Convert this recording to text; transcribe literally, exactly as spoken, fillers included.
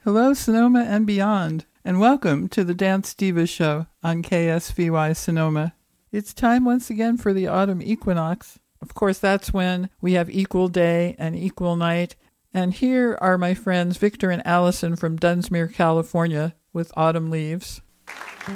Hello, Sonoma and beyond, and welcome to the Dance Diva Show on K S V Y Sonoma. It's time once again for the autumn equinox. Of course, that's when we have equal day and equal night. And here are my friends Victor and Allison from Dunsmuir, California, with Autumn Leaves.